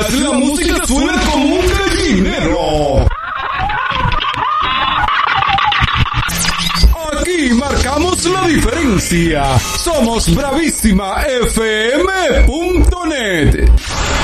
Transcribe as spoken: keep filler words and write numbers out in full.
mientras la música suena como un gallinero. Aquí marcamos la diferencia. Somos Bravísima F M punto net.